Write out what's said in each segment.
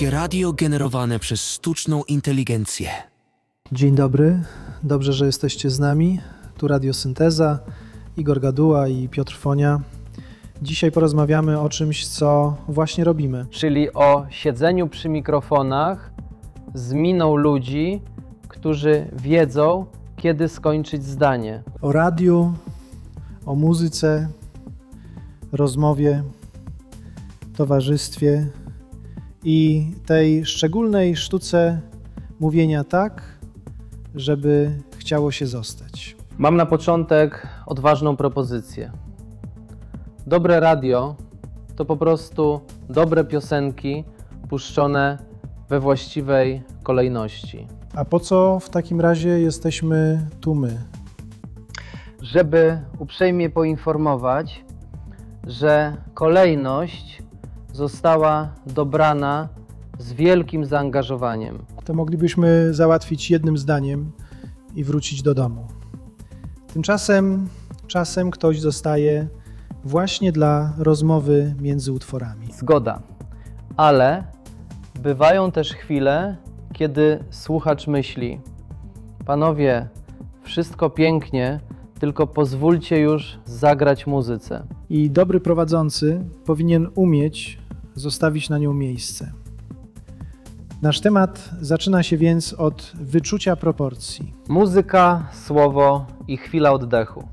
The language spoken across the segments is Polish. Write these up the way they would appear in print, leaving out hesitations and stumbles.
Polskie radio generowane przez sztuczną inteligencję. Dzień dobry, dobrze, że jesteście z nami. Tu Radio Synteza, Igor Gaduła i Piotr Fonia. Dzisiaj porozmawiamy o czymś, co właśnie robimy. Czyli o siedzeniu przy mikrofonach z miną ludzi, którzy wiedzą, kiedy skończyć zdanie. O radiu, o muzyce, rozmowie, towarzystwie i tej szczególnej sztuce mówienia tak, żeby chciało się zostać. Mam na początek odważną propozycję. Dobre radio to po prostu dobre piosenki puszczone we właściwej kolejności. A po co w takim razie jesteśmy tu my? Żeby uprzejmie poinformować, że kolejność została dobrana z wielkim zaangażowaniem. To moglibyśmy załatwić jednym zdaniem i wrócić do domu. Tymczasem czasem ktoś zostaje właśnie dla rozmowy między utworami. Zgoda, ale bywają też chwile, kiedy słuchacz myśli: panowie, wszystko pięknie, tylko pozwólcie już zagrać muzyce. I dobry prowadzący powinien umieć zostawić na nią miejsce. Nasz temat zaczyna się więc od wyczucia proporcji. Muzyka, słowo i chwila oddechu.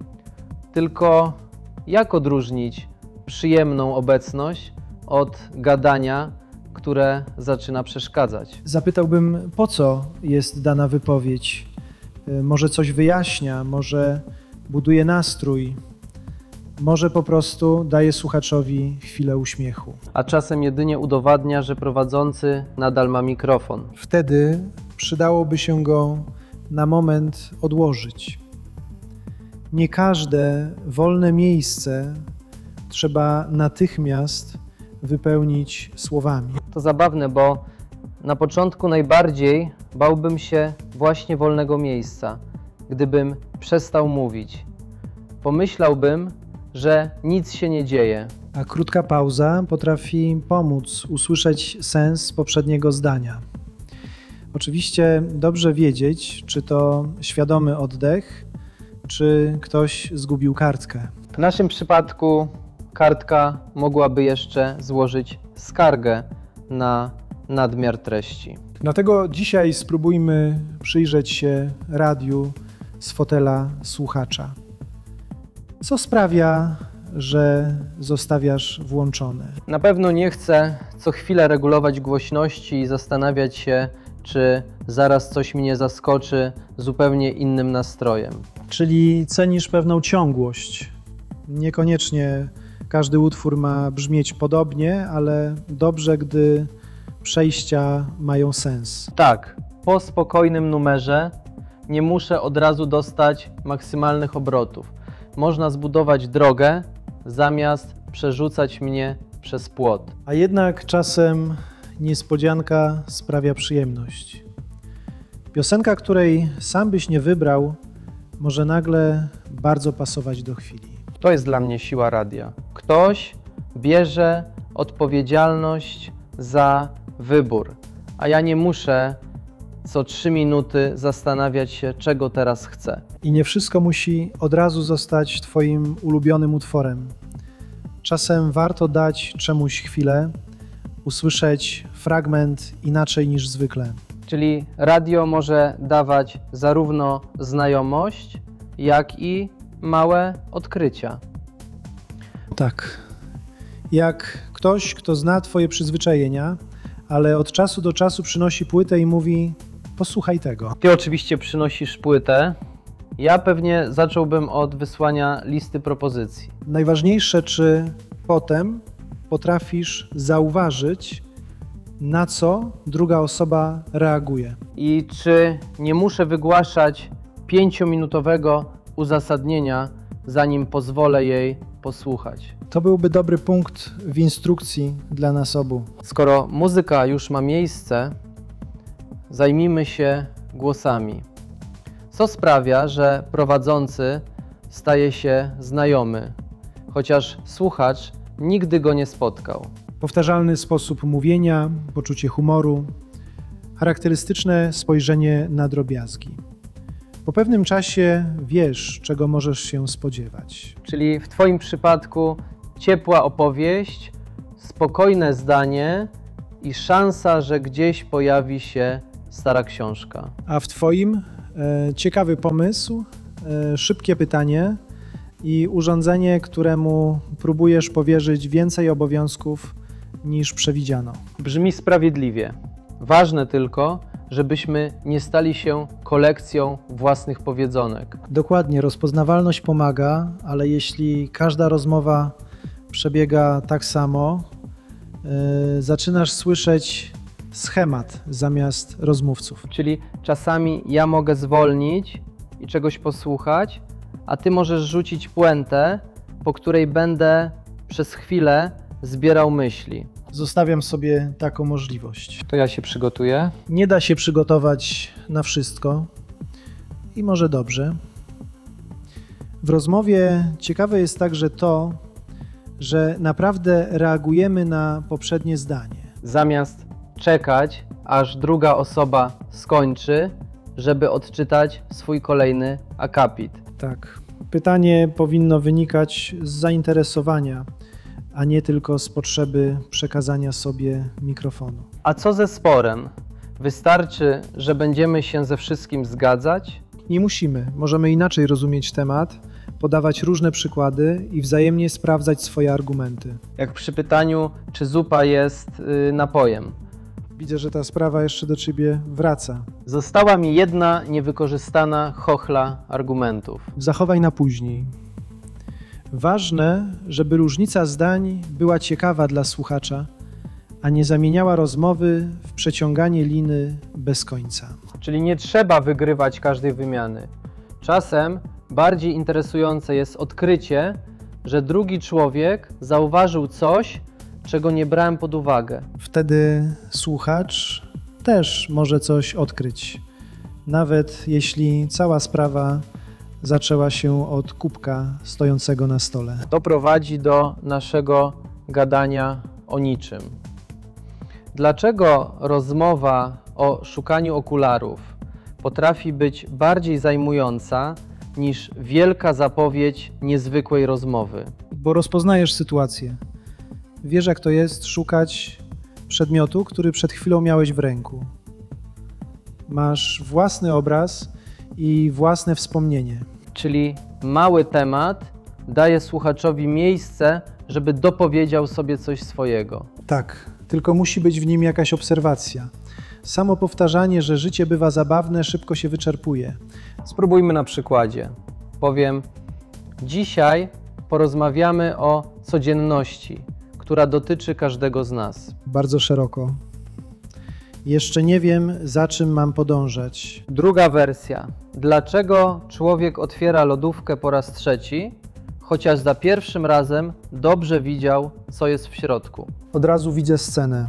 Tylko jak odróżnić przyjemną obecność od gadania, które zaczyna przeszkadzać? Zapytałbym, po co jest dana wypowiedź? Może coś wyjaśnia, może buduje nastrój, może po prostu daje słuchaczowi chwilę uśmiechu. A czasem jedynie udowadnia, że prowadzący nadal ma mikrofon. Wtedy przydałoby się go na moment odłożyć. Nie każde wolne miejsce trzeba natychmiast wypełnić słowami. To zabawne, bo na początku najbardziej bałbym się właśnie wolnego miejsca, gdybym przestał mówić. Pomyślałbym, że nic się nie dzieje. A krótka pauza potrafi pomóc usłyszeć sens poprzedniego zdania. Oczywiście dobrze wiedzieć, czy to świadomy oddech, czy ktoś zgubił kartkę. W naszym przypadku kartka mogłaby jeszcze złożyć skargę na nadmiar treści. Dlatego dzisiaj spróbujmy przyjrzeć się radiu z fotela słuchacza. Co sprawia, że zostawiasz włączone? Na pewno nie chcę co chwilę regulować głośności i zastanawiać się, czy zaraz coś mnie zaskoczy zupełnie innym nastrojem. Czyli cenisz pewną ciągłość. Niekoniecznie każdy utwór ma brzmieć podobnie, ale dobrze, gdy przejścia mają sens. Tak, po spokojnym numerze nie muszę od razu dostać maksymalnych obrotów. Można zbudować drogę, zamiast przerzucać mnie przez płot. A jednak czasem niespodzianka sprawia przyjemność. Piosenka, której sam byś nie wybrał, może nagle bardzo pasować do chwili. To jest dla mnie siła radia. Ktoś bierze odpowiedzialność za wybór, a ja nie muszę co 3 minuty zastanawiać się, czego teraz chcę. I nie wszystko musi od razu zostać twoim ulubionym utworem. Czasem warto dać czemuś chwilę, usłyszeć fragment inaczej niż zwykle. Czyli radio może dawać zarówno znajomość, jak i małe odkrycia. Tak. Jak ktoś, kto zna twoje przyzwyczajenia, ale od czasu do czasu przynosi płytę i mówi: posłuchaj tego. Ty oczywiście przynosisz płytę. Ja pewnie zacząłbym od wysłania listy propozycji. Najważniejsze, czy potem potrafisz zauważyć, na co druga osoba reaguje. I czy nie muszę wygłaszać 5-minutowego uzasadnienia, zanim pozwolę jej posłuchać. To byłby dobry punkt w instrukcji dla nas obu. Skoro muzyka już ma miejsce, zajmijmy się głosami. Co sprawia, że prowadzący staje się znajomy, chociaż słuchacz nigdy go nie spotkał? Powtarzalny sposób mówienia, poczucie humoru, charakterystyczne spojrzenie na drobiazgi. Po pewnym czasie wiesz, czego możesz się spodziewać. Czyli w Twoim przypadku ciepła opowieść, spokojne zdanie i szansa, że gdzieś pojawi się stara książka. A w Twoim ciekawy pomysł, szybkie pytanie i urządzenie, któremu próbujesz powierzyć więcej obowiązków niż przewidziano. Brzmi sprawiedliwie. Ważne tylko, żebyśmy nie stali się kolekcją własnych powiedzonek. Dokładnie, rozpoznawalność pomaga, ale jeśli każda rozmowa przebiega tak samo, zaczynasz słyszeć schemat zamiast rozmówców. Czyli czasami ja mogę zwolnić i czegoś posłuchać, a Ty możesz rzucić puentę, po której będę przez chwilę zbierał myśli. Zostawiam sobie taką możliwość. To ja się przygotuję. Nie da się przygotować na wszystko i może dobrze. W rozmowie ciekawe jest także to, że naprawdę reagujemy na poprzednie zdanie. Zamiast czekać, aż druga osoba skończy, żeby odczytać swój kolejny akapit. Tak. Pytanie powinno wynikać z zainteresowania, a nie tylko z potrzeby przekazania sobie mikrofonu. A co ze sporem? Wystarczy, że będziemy się ze wszystkim zgadzać? Nie musimy. Możemy inaczej rozumieć temat, podawać różne przykłady i wzajemnie sprawdzać swoje argumenty. Jak przy pytaniu, czy zupa jest napojem. Widzę, że ta sprawa jeszcze do Ciebie wraca. Została mi jedna niewykorzystana chochla argumentów. Zachowaj na później. Ważne, żeby różnica zdań była ciekawa dla słuchacza, a nie zamieniała rozmowy w przeciąganie liny bez końca. Czyli nie trzeba wygrywać każdej wymiany. Czasem bardziej interesujące jest odkrycie, że drugi człowiek zauważył coś, czego nie brałem pod uwagę. Wtedy słuchacz też może coś odkryć, nawet jeśli cała sprawa zaczęła się od kubka stojącego na stole. To prowadzi do naszego gadania o niczym. Dlaczego rozmowa o szukaniu okularów potrafi być bardziej zajmująca niż wielka zapowiedź niezwykłej rozmowy? Bo rozpoznajesz sytuację. Wiesz, jak to jest szukać przedmiotu, który przed chwilą miałeś w ręku. Masz własny obraz i własne wspomnienie. Czyli mały temat daje słuchaczowi miejsce, żeby dopowiedział sobie coś swojego. Tak, tylko musi być w nim jakaś obserwacja. Samo powtarzanie, że życie bywa zabawne, szybko się wyczerpuje. Spróbujmy na przykładzie. Powiem, dzisiaj porozmawiamy o codzienności, która dotyczy każdego z nas. Bardzo szeroko. Jeszcze nie wiem, za czym mam podążać. Druga wersja. Dlaczego człowiek otwiera lodówkę po raz trzeci, chociaż za pierwszym razem dobrze widział, co jest w środku? Od razu widzę scenę.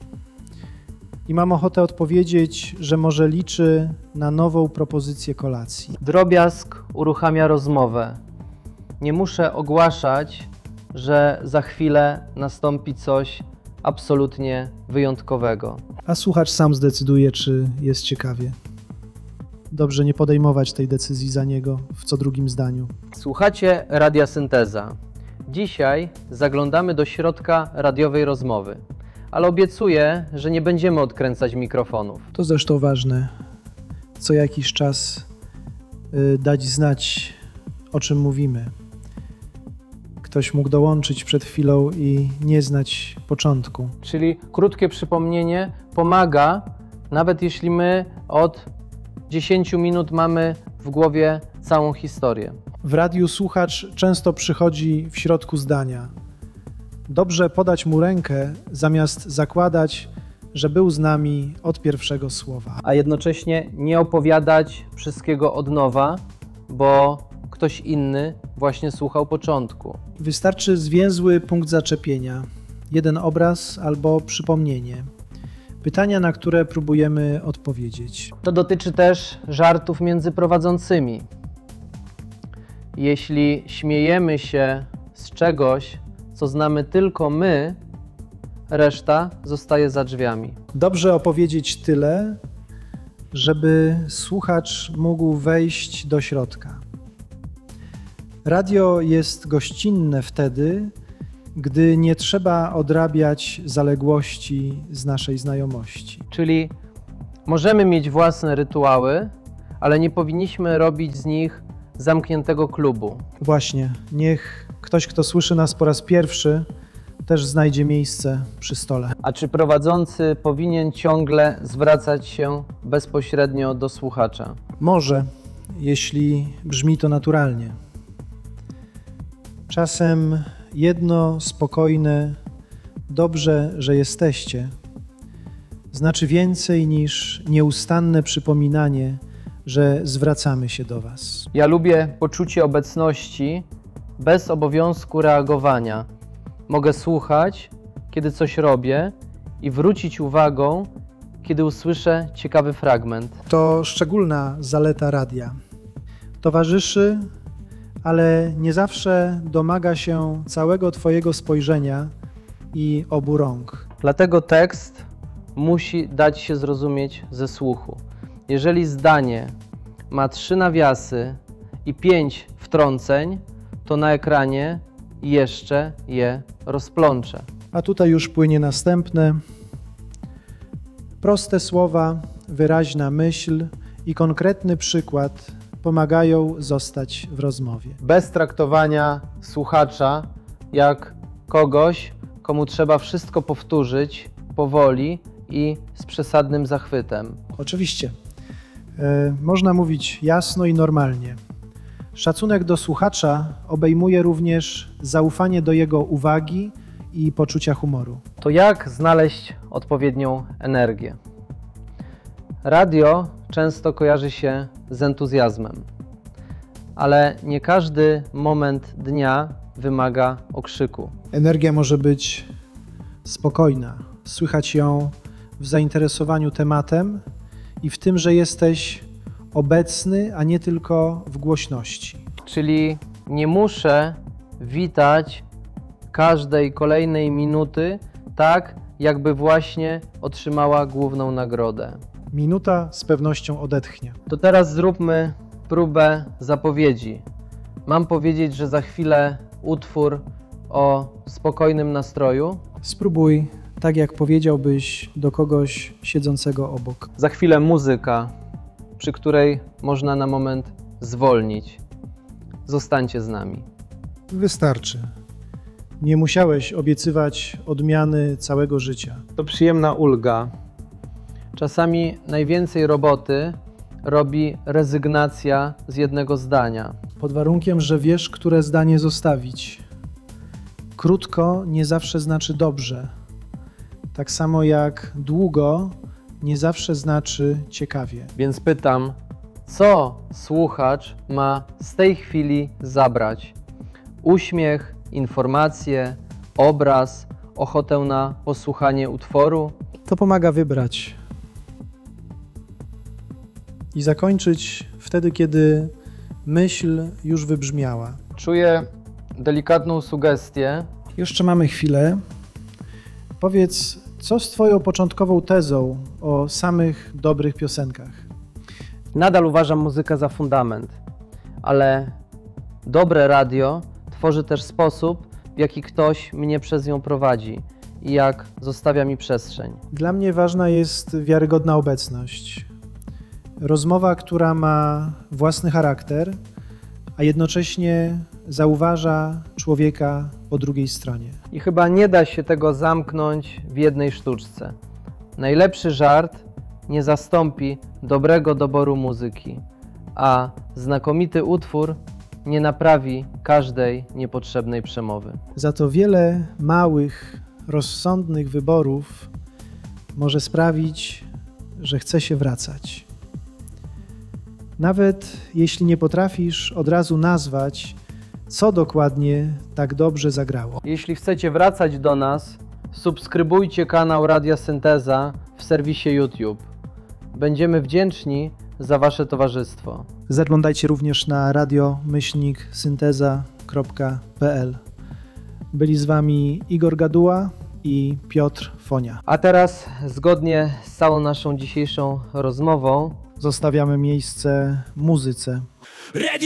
I mam ochotę odpowiedzieć, że może liczy na nową propozycję kolacji. Drobiazg uruchamia rozmowę. Nie muszę ogłaszać, że za chwilę nastąpi coś absolutnie wyjątkowego. A słuchacz sam zdecyduje, czy jest ciekawie. Dobrze nie podejmować tej decyzji za niego w co drugim zdaniu. Słuchacie Radia Synteza. Dzisiaj zaglądamy do środka radiowej rozmowy, ale obiecuję, że nie będziemy odkręcać mikrofonów. To zresztą ważne. Co jakiś czas dać znać, o czym mówimy. Ktoś mógł dołączyć przed chwilą i nie znać początku. Czyli krótkie przypomnienie pomaga, nawet jeśli my od 10 minut mamy w głowie całą historię. W radiu słuchacz często przychodzi w środku zdania. Dobrze podać mu rękę, zamiast zakładać, że był z nami od pierwszego słowa. A jednocześnie nie opowiadać wszystkiego od nowa, bo ktoś inny właśnie słuchał początku. Wystarczy zwięzły punkt zaczepienia, jeden obraz albo przypomnienie. Pytania, na które próbujemy odpowiedzieć. To dotyczy też żartów między prowadzącymi. Jeśli śmiejemy się z czegoś, co znamy tylko my, reszta zostaje za drzwiami. Dobrze opowiedzieć tyle, żeby słuchacz mógł wejść do środka. Radio jest gościnne wtedy, gdy nie trzeba odrabiać zaległości z naszej znajomości. Czyli możemy mieć własne rytuały, ale nie powinniśmy robić z nich zamkniętego klubu. Właśnie, niech ktoś, kto słyszy nas po raz pierwszy, też znajdzie miejsce przy stole. A czy prowadzący powinien ciągle zwracać się bezpośrednio do słuchacza? Może, jeśli brzmi to naturalnie. Czasem jedno spokojne, dobrze, że jesteście, znaczy więcej niż nieustanne przypominanie, że zwracamy się do Was. Ja lubię poczucie obecności bez obowiązku reagowania. Mogę słuchać, kiedy coś robię i wrócić uwagą, kiedy usłyszę ciekawy fragment. To szczególna zaleta radia. Towarzyszy, ale nie zawsze domaga się całego Twojego spojrzenia i obu rąk. Dlatego tekst musi dać się zrozumieć ze słuchu. Jeżeli zdanie ma 3 nawiasy i 5 wtrąceń, to na ekranie jeszcze je rozplączę. A tutaj już płynie następne. Proste słowa, wyraźna myśl i konkretny przykład pomagają zostać w rozmowie. Bez traktowania słuchacza jak kogoś, komu trzeba wszystko powtórzyć powoli i z przesadnym zachwytem. Oczywiście. Można mówić jasno i normalnie. Szacunek do słuchacza obejmuje również zaufanie do jego uwagi i poczucia humoru. To jak znaleźć odpowiednią energię? Radio często kojarzy się z entuzjazmem, ale nie każdy moment dnia wymaga okrzyku. Energia może być spokojna. Słychać ją w zainteresowaniu tematem i w tym, że jesteś obecny, a nie tylko w głośności. Czyli nie muszę witać każdej kolejnej minuty tak, jakby właśnie otrzymała główną nagrodę. Minuta z pewnością odetchnie. To teraz zróbmy próbę zapowiedzi. Mam powiedzieć, że za chwilę utwór o spokojnym nastroju. Spróbuj, tak jak powiedziałbyś do kogoś siedzącego obok. Za chwilę muzyka, przy której można na moment zwolnić. Zostańcie z nami. Wystarczy. Nie musiałeś obiecywać odmiany całego życia. To przyjemna ulga. Czasami najwięcej roboty robi rezygnacja z jednego zdania. Pod warunkiem, że wiesz, które zdanie zostawić. Krótko nie zawsze znaczy dobrze. Tak samo jak długo nie zawsze znaczy ciekawie. Więc pytam, co słuchacz ma z tej chwili zabrać? Uśmiech, informacje, obraz, ochotę na posłuchanie utworu? To pomaga wybrać. I zakończyć wtedy, kiedy myśl już wybrzmiała. Czuję delikatną sugestię. Jeszcze mamy chwilę. Powiedz, co z Twoją początkową tezą o samych dobrych piosenkach? Nadal uważam muzykę za fundament, ale dobre radio tworzy też sposób, w jaki ktoś mnie przez nią prowadzi i jak zostawia mi przestrzeń. Dla mnie ważna jest wiarygodna obecność. Rozmowa, która ma własny charakter, a jednocześnie zauważa człowieka po drugiej stronie. I chyba nie da się tego zamknąć w jednej sztuczce. Najlepszy żart nie zastąpi dobrego doboru muzyki, a znakomity utwór nie naprawi każdej niepotrzebnej przemowy. Za to wiele małych, rozsądnych wyborów może sprawić, że chce się wracać. Nawet jeśli nie potrafisz od razu nazwać, co dokładnie tak dobrze zagrało. Jeśli chcecie wracać do nas, subskrybujcie kanał Radia Synteza w serwisie YouTube. Będziemy wdzięczni za Wasze towarzystwo. Zaglądajcie również na radio-synteza.pl. Byli z Wami Igor Gaduła i Piotr Fonia. A teraz, zgodnie z całą naszą dzisiejszą rozmową, Zostawiamy miejsce muzyce. Radio